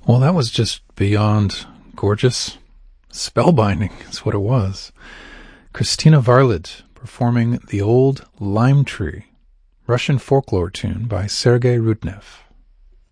Well, that was just beyond gorgeous. Spellbinding is what it was. Christina Varlid performing The Old Lime Tree, Russian folklore tune by Sergei Rudnev.